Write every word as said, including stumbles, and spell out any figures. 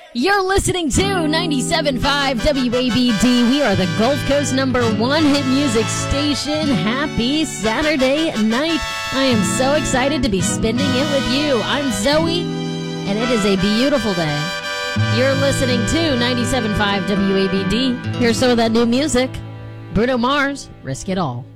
You're listening to ninety-seven point five W A B D. We are the Gulf Coast number one hit music station. Happy Saturday night. I am so excited to be spending it with you. I'm Zoe, and it is a beautiful day. You're listening to ninety-seven point five W A B D. Here's some of that new music. Bruno Mars, Risk It All.